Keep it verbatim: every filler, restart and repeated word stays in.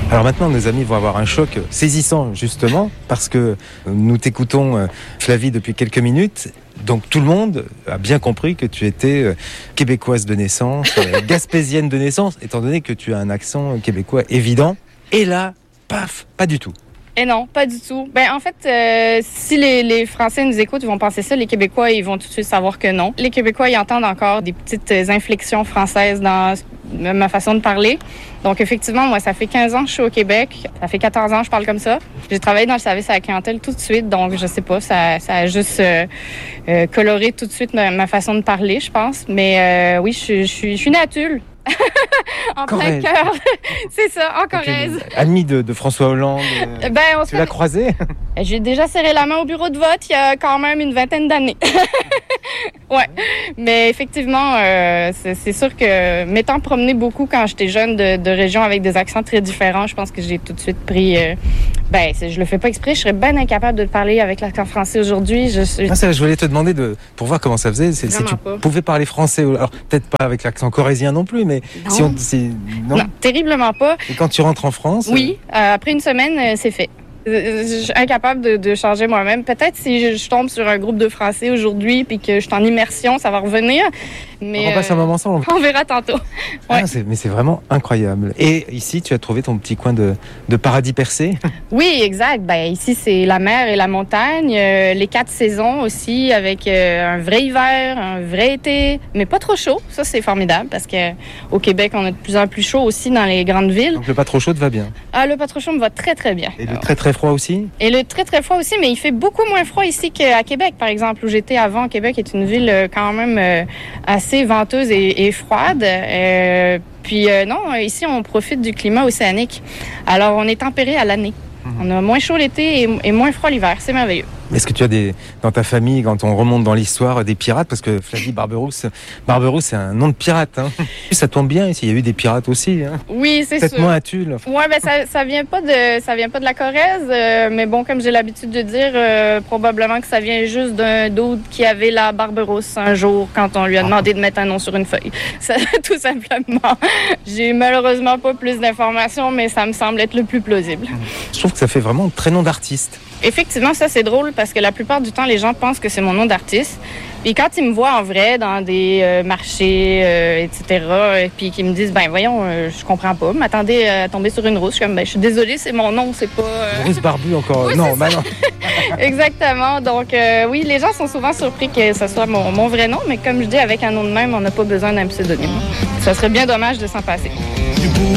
Alors maintenant, nos amis vont avoir un choc saisissant, justement, parce que nous t'écoutons, Flavie, depuis quelques minutes. Donc tout le monde a bien compris que tu étais québécoise de naissance, gaspésienne de naissance, étant donné que tu as un accent québécois évident. Et là, paf, pas du tout. Et non, pas du tout. Ben en fait, euh, si les, les Français nous écoutent, ils vont penser ça. Les Québécois, ils vont tout de suite savoir que non. Les Québécois, ils entendent encore des petites inflexions françaises dans ma façon de parler. Donc effectivement, moi, ça fait quinze ans que je suis au Québec. Ça fait quatorze ans que je parle comme ça. J'ai travaillé dans le service à la clientèle tout de suite. Donc, je sais pas, ça, ça a juste euh, euh, coloré tout de suite ma, ma façon de parler, je pense. Mais euh, oui, je, je, suis, je suis née à Tulle. En Corrèze. plein cœur. C'est ça, en Corrèze. Okay. Amie de, de François Hollande. Euh, ben, on tu se l'as croisé? J'ai déjà serré la main au bureau de vote il y a quand même une vingtaine d'années. Ouais. Mais effectivement, euh, c'est, c'est sûr que m'étant promenée beaucoup quand j'étais jeune de, de régions avec des accents très différents, je pense que j'ai tout de suite pris... Euh, ben, je le fais pas exprès. Je serais bien incapable de parler avec l'accent français aujourd'hui. Je, je... Ah, ça, je voulais te demander de, pour voir comment ça faisait. C'est, si tu pas. pouvais parler français, alors peut-être pas avec l'accent corrézien non plus, mais non. si on, si, non. non, terriblement pas. Et quand tu rentres en France? Oui, euh, après une semaine, euh, c'est fait. Je suis incapable de, de changer moi-même. Peut-être si je, je tombe sur un groupe de Français aujourd'hui puis que je suis en immersion, ça va revenir. Mais on passe euh, un moment ensemble. On verra tantôt. Ouais. Ah, c'est, mais c'est vraiment incroyable. Et ici, tu as trouvé ton petit coin de, de paradis percé? Oui, exact. Ben, ici, c'est la mer et la montagne. Euh, les quatre saisons aussi, avec euh, un vrai hiver, un vrai été, mais pas trop chaud. Ça, c'est formidable parce qu'au Québec, on a de plus en plus chaud aussi dans les grandes villes. Donc le pas trop chaud te va bien? Ah, le pas trop chaud me va très, très bien. Et le très, très froid aussi? Et le très, très froid aussi, mais il fait beaucoup moins froid ici qu'à Québec, par exemple, où j'étais avant. Québec est une ville quand même euh, assez venteuse et, et froide. Euh, puis euh, non, ici, on profite du climat océanique. Alors, on est tempéré à l'année. Mmh. On a moins chaud l'été et, et moins froid l'hiver. C'est merveilleux. Est-ce que tu as des, dans ta famille, quand on remonte dans l'histoire, des pirates? Parce que Flavie Barberousse, Barberousse, c'est un nom de pirate. Hein. Ça tombe bien, ici, il y a eu des pirates aussi. Hein. Oui, c'est Peut-être sûr. moins à Tulle. Oui, ben ça, ça vient pas de, ça vient pas de la Corrèze, euh, mais bon, comme j'ai l'habitude de dire, euh, probablement que ça vient juste d'un d'autre qui avait la Barberousse un jour quand on lui a demandé de mettre un nom sur une feuille. Ça, tout simplement. J'ai malheureusement pas plus d'informations, mais ça me semble être le plus plausible. Je trouve que ça fait vraiment très nom d'artiste. Effectivement, ça, c'est drôle parce que la plupart du temps, les gens pensent que c'est mon nom d'artiste. Puis quand ils me voient en vrai dans des euh, marchés, euh, et cetera, et puis qu'ils me disent, ben voyons, euh, je comprends pas, m'attendez à tomber sur une rousse. Je suis comme, ben je suis désolée, c'est mon nom, c'est pas... Euh... Rousse barbue encore. Oui, non, bah ça. non. Exactement. Donc euh, oui, les gens sont souvent surpris que ce soit mon, mon vrai nom, mais comme je dis, avec un nom de même, on n'a pas besoin d'un pseudonyme. Ça serait bien dommage de s'en passer.